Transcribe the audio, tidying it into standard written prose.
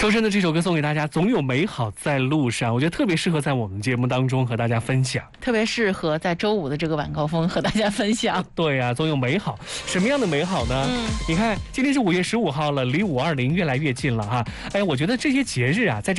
周深的这首歌送给大家，总有美好在路上，我觉得特别适合在我们节目当中和大家分享， 特别适合在周五的这个晚高峰和大家分享。 对呀，总有美好。什么样的美好呢？你看，今天是5月15号了，离520越来越近了哈。哎，我觉得这些节日啊，在这个